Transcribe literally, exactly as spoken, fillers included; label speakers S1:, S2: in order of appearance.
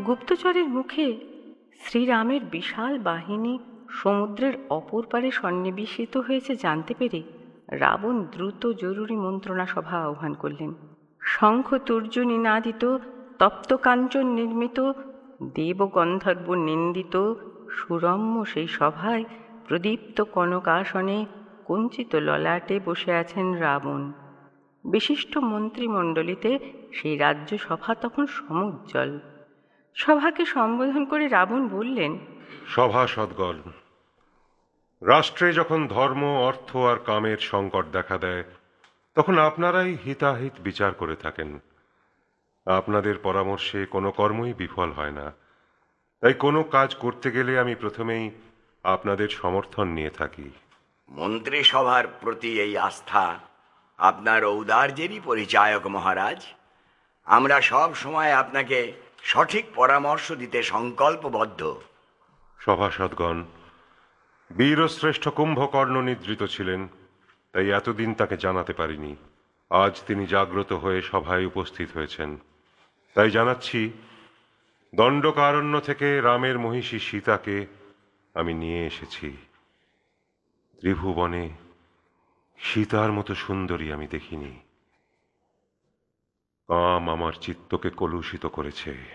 S1: গুপ্তচরের মুখে শ্রীরামের বিশাল বাহিনী সমুদ্রের অপর পারে সন্নিবেশিত হয়েছে জানতে পেরে রাবণ দ্রুত জরুরি মন্ত্রণা সভা আহ্বান করলেন। শঙ্খ তূর্জনী নাদিত, তপ্ত কাঞ্চন নির্মিত, দেবগন্ধর্ব নিন্দিত সুরম্য সেই সভায় প্রদীপ্ত কনকাসনে কুঞ্চিত ললাটে বসে আছেন রাবণ। বিশিষ্ট মন্ত্রিমণ্ডলীতে সেই রাজ্যসভা তখন সমুজ্জ্বল। সভাকে সম্বোধন করে রাবণ বললেন,
S2: সভাসদগণ, রাষ্ট্রে যখন ধর্ম, অর্থ আর কামের সংকট দেখা দেয়, তখন আপনারাই হিতাহিত বিচার করে থাকেন। আপনাদের পরামর্শে কোনো কর্মই বিফল হয় না। তাই কোনো কাজ করতে গেলে আমি প্রথমেই আপনাদের সমর্থন নিয়ে থাকি।
S3: মন্ত্রিসভার প্রতি এই আস্থা আপনার ঔদার্যেরই পরিচায়ক মহারাজ। আমরা সব সময় আপনাকে সঠিক পরামর্শ দিতে সংকল্পবদ্ধ।
S2: সভাসদগণ, বীরশ্রেষ্ঠ কুম্ভকর্ণ নিদ্রিত ছিলেন, তাই এতদিন তাকে জানাতে পারিনি। আজ তিনি জাগ্রত হয়ে সভায় উপস্থিত হয়েছেন, তাই জানাচ্ছি, দণ্ডকারণ্য থেকে রামের মহিষী সীতাকে আমি নিয়ে এসেছি। ত্রিভুবনে সীতার মতো সুন্দরী আমি দেখিনি। কাম আমার চিত্তকে কলুষিত করেছে।